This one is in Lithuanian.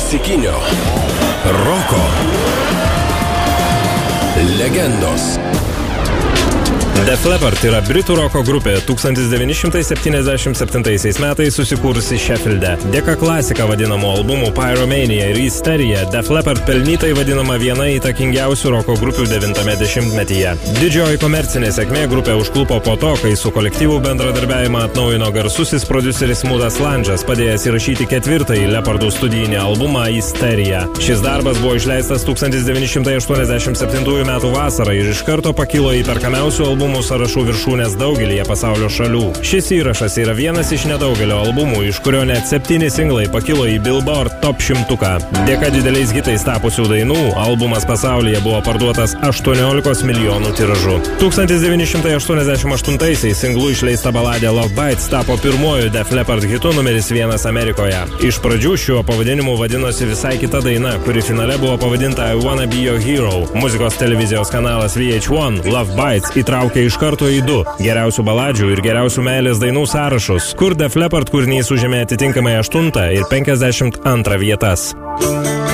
klasikinio roko legendos. Def Leppard yra britų roko grupė 1977 metais susikūrusi Sheffielde. Dėka klasika vadinamų albumų Pyromania ir Hysteria, Def Leppard pelnytai vadinama viena įtakingiausių roko grupių 90-metyje. Didžioji komercinė sėkmė grupė užklupo po to, kai su kolektyvų bendradarbiavimą atnaujino garsusis prodiuseris Moodas Lange'as, padėjęs įrašyti ketvirtąjį Leppardų studijinį albumą Hysteria. Šis darbas buvo išleistas 1987 metų vasarą ir iš karto pakilo į perkamiausių albumų sąrašų viršūnės daugelįje pasaulio šalių. Šis įrašas yra vienas iš nedaugelio albumų, iš kurio net 7 singlai pakilo į Billboard Top 100. Dėka dideliais hitais tapusių dainų, albumas pasaulyje buvo parduotas 18 milijonų tiražu. 1988 singlu išleista baladė Love Bites tapo pirmuoju Def Leppard hitu numeris 1 Amerikoje. Iš pradžių šiuo pavadinimu vadinosi visai kita daina, kuri finale buvo pavadinta I Wanna Be Your Hero. Muzikos televizijos kanalas VH1 Love Bites įtraukė iš karto į 2 geriausių baladžių ir geriausių meilės dainų sąrašus, kur Def Leppard kūrinys užėmė atitinkamai 8 ir 52 vietas.